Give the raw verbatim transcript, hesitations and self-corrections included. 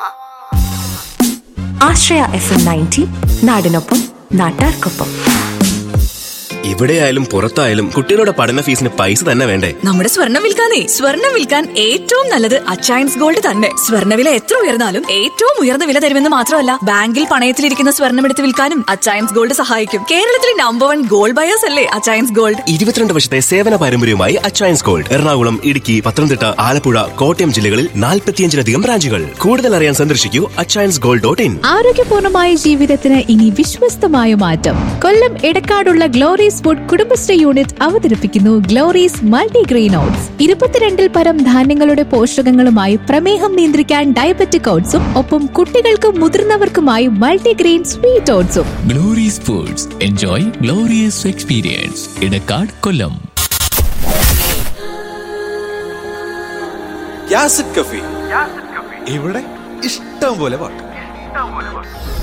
ആശ്രയ F M ninety നാടിനൊപ്പം നാട്ടാർക്കൊപ്പം. എവിടെയായാലും പുറത്തായാലും കുട്ടികളുടെ പഠന ഫീസിന് പൈസ തന്നെ വേണ്ടേ? നമ്മുടെ സ്വർണ്ണം വിൽക്കാനേ സ്വർണ്ണം വിൽക്കാൻ ഏറ്റവും നല്ലത് അച്ചയൻസ് ഗോൾഡ് തന്നെ. സ്വർണ്ണവില എത്ര ഉയർന്നാലും ഏറ്റവും ഉയർന്ന വില തരുമെന്ന് മാത്രമല്ല, ബാങ്കിൽ പണയത്തിലിരിക്കുന്ന സ്വർണ്ണം എടുത്ത് വിൽക്കാനും അച്ചയൻസ് ഗോൾഡ് സഹായിക്കും. കേരളത്തിലെ നമ്പർ വൺ ഗോൾഡ് ബയേഴ്സ് അല്ലേ അച്ചയൻസ് ഗോൾഡ്. ഇരുപത്തിരണ്ട് വർഷത്തെ സേവന പാരമ്പര്യവുമായി അച്ചയൻസ് ഗോൾഡ് എറണാകുളം, ഇടുക്കി, പത്തനംതിട്ട, ആലപ്പുഴ, കോട്ടയം ജില്ലകളിൽ നാൽപ്പത്തിയഞ്ചിലധികം ബ്രാഞ്ചുകൾ. കൂടുതൽ അറിയാൻ സന്ദർശിക്കൂ അച്ചയൻസ് ഗോൾഡ് ഡോട്ട് ഇൻ. ആരോഗ്യപൂർണമായ ജീവിതത്തിന് ഇനി വിശ്വസ്തമായ മാറ്റം. കൊല്ലം എടക്കാടുള്ള ഗ്ലോറീസ് ഫുഡ് കുടുംബശ്രീ യൂണിറ്റ് അവതരിപ്പിക്കുന്നു ഗ്ലോറീസ് മൾട്ടിഗ്രെയിൻ ഓട്സ്. ഇരുപത്തിരണ്ടിൽ പരം ധാന്യങ്ങളുടെ പോഷകങ്ങളുമായി പ്രമേഹം നിയന്ത്രിക്കാൻ ഡയബറ്റിക് ഓട്സും ഒപ്പം കുട്ടികൾക്കും മുതിർന്നവർക്കുമായി multigrain sweet ഓട്സും. Glory's foods, enjoy glorious experience. Edakkad, കൊല്ലം. യാസിഡ് കഫി, ഇവിടെ ഇഷ്ടം പോലെ പാട്ട്.